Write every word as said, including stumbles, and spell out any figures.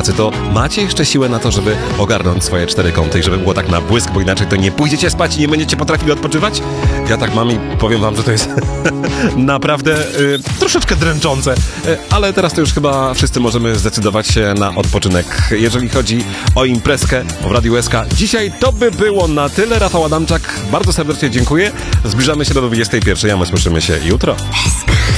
pracy, to macie jeszcze siłę na to, żeby ogarnąć swoje cztery kąty i żeby było tak na błysk, bo inaczej to nie pójdziecie spać i nie będziecie potrafili odpoczywać? Ja tak mam i powiem wam, że to jest naprawdę y, troszeczkę dręczące, y, ale teraz to już chyba wszyscy możemy zdecydować się na odpoczynek. Jeżeli chodzi o imprezkę w Radiu S K, dzisiaj to by było na tyle. Rafał Adamczak, bardzo serdecznie dziękuję. Zbliżamy się do dwudziestej pierwszej, a my słyszymy się jutro.